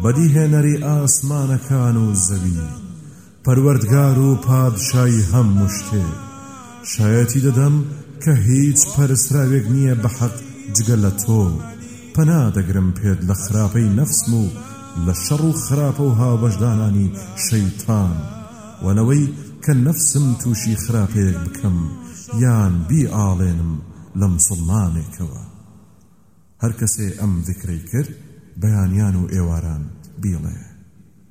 بەدیهێنەری ئاسمانەکان و زەوی، پەروەردگار و پادشای هەموو شتێک. شایەتی دەدەم کە هیچ پەرستراوێک نییە بە حەق جگە لە تۆ. پەنا دەگرم پێت لە خراپەی نەفسم و لە شەڕ و خراپە و هاوبەشدانانی شەیتان، وەنەوەی کە نەفسم تووشی خراپەیەک بکەم یان بیئاڵێنم لە موسڵمانێکەوە. هەر کەسێ ئەم ذکرەی کرد بەیانیان و ئێواران بیڵێ.